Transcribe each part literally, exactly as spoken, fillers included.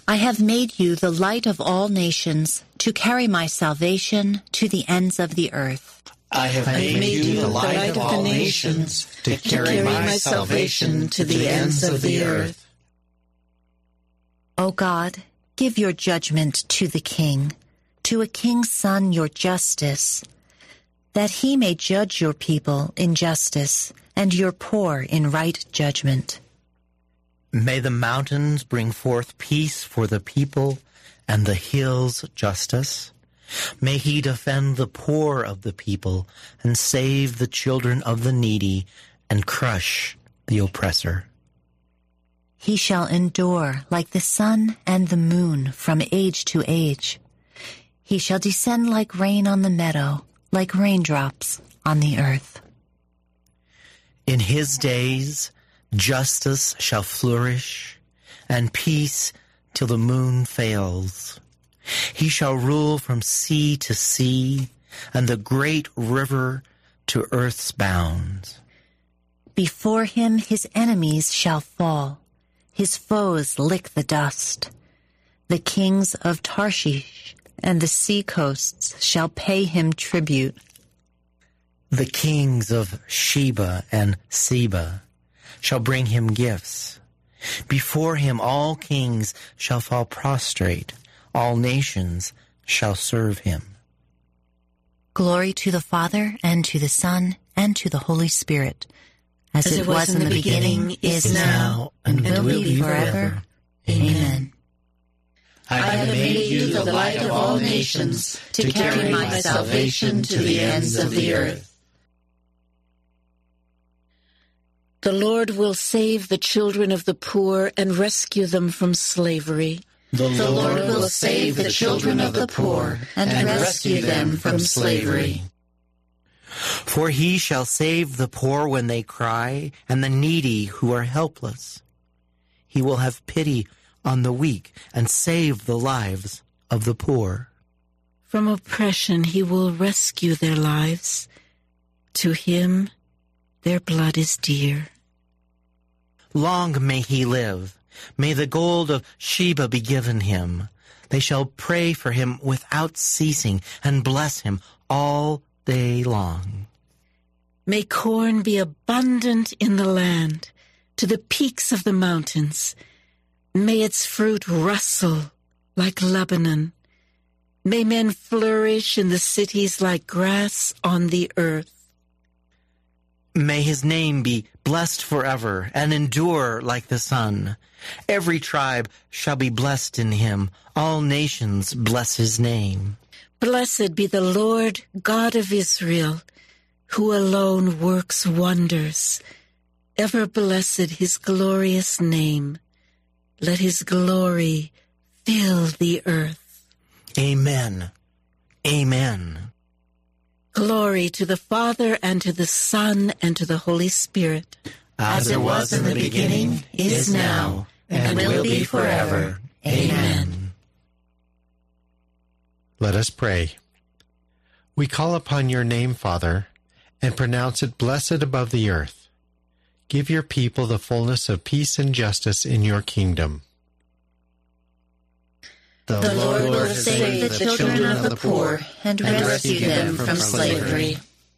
I have made you the light of all nations, to carry my salvation to the ends of the earth. I have made, made you the light, light of all nations, to carry, to carry my salvation to the ends of the earth. O God, give your judgment to the king, to a king's son your justice, that he may judge your people in justice and your poor in right judgment. May the mountains bring forth peace for the people, and the hills justice. May he defend the poor of the people, and save the children of the needy, and crush the oppressor. He shall endure like the sun and the moon from age to age. He shall descend like rain on the meadow, like raindrops on the earth. In his days justice shall flourish, and peace till the moon fails. He shall rule from sea to sea, and the great river to earth's bounds. Before him his enemies shall fall, his foes lick the dust. The kings of Tarshish and the sea coasts shall pay him tribute. The kings of Sheba and Seba shall bring him gifts. Before him all kings shall fall prostrate, all nations shall serve him. Glory to the Father, and to the Son, and to the Holy Spirit, as, as it, it was, was in the beginning, beginning is now, and, and will be forever. Amen. I have made you the light of all nations, to carry my salvation to the ends of the earth. The Lord will save the children of the poor and rescue them from slavery. The Lord, the Lord will save the children of the poor and, and rescue them from slavery. For he shall save the poor when they cry, and the needy who are helpless. He will have pity on the weak and save the lives of the poor. From oppression he will rescue their lives. To him their blood is dear. Long may he live. May the gold of Sheba be given him. They shall pray for him without ceasing and bless him all day long. May corn be abundant in the land, to the peaks of the mountains. May its fruit rustle like Lebanon. May men flourish in the cities like grass on the earth. May his name be blessed forever and endure like the sun. Every tribe shall be blessed in him. All nations bless his name. Blessed be the Lord God of Israel, who alone works wonders. Ever blessed his glorious name. Let his glory fill the earth. Amen. Amen. Glory to the Father, and to the Son, and to the Holy Spirit. As, As it was in the beginning, is now, and, and will be forever. Amen. Let us pray. We call upon your name, Father, and pronounce it blessed above the earth. Give your people the fullness of peace and justice in your kingdom. The, the Lord will save the, the children, children of the poor and rescue them from slavery.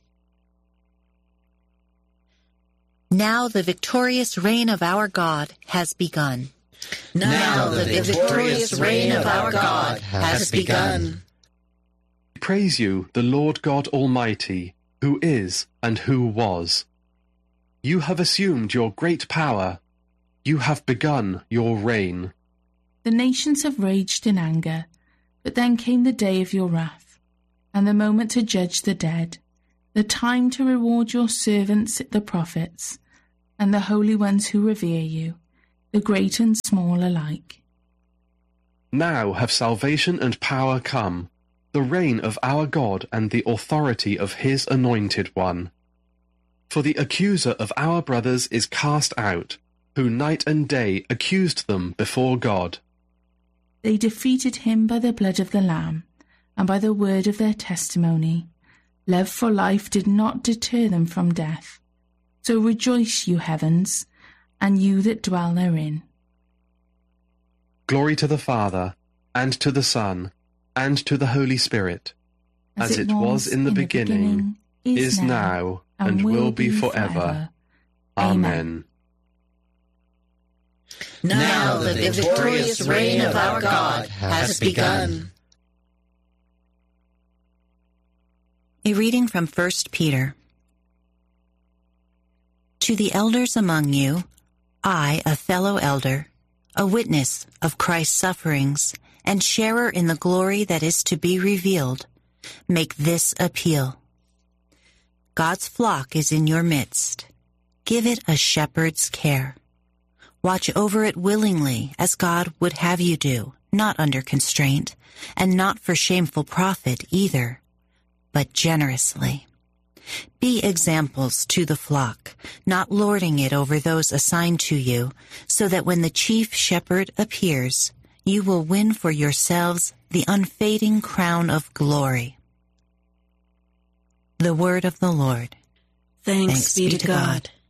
Now the victorious reign of our God has begun. Now the victorious reign of our God has begun. Praise you, the Lord God Almighty, who is and who was. You have assumed your great power. You have begun your reign. The nations have raged in anger, but then came the day of your wrath, and the moment to judge the dead, the time to reward your servants the prophets, and the holy ones who revere you, the great and small alike. Now have salvation and power come, the reign of our God and the authority of his anointed one. For the accuser of our brothers is cast out, who night and day accused them before God. They defeated him by the blood of the Lamb, and by the word of their testimony. Love for life did not deter them from death. So rejoice, you heavens, and you that dwell therein. Glory to the Father, and to the Son, and to the Holy Spirit, as, as it was in the, in beginning, the beginning, is now, and, and will be forever. forever. Amen. Now the victorious reign of our God has begun. A reading from First Peter. To the elders among you, I, a fellow elder, a witness of Christ's sufferings, and sharer in the glory that is to be revealed, make this appeal. God's flock is in your midst. Give it a shepherd's care. Watch over it willingly, as God would have you do, not under constraint, and not for shameful profit either, but generously. Be examples to the flock, not lording it over those assigned to you, so that when the chief shepherd appears, you will win for yourselves the unfading crown of glory. The word of the Lord. Thanks, Thanks be to God. God.